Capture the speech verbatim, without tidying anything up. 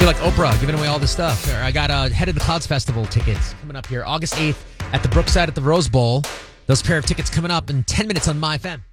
feel like Oprah giving away all this stuff. I got uh, Head of the Clouds Festival tickets coming up here August eighth at the Brookside at the Rose Bowl. Those pair of tickets coming up in ten minutes on My F M.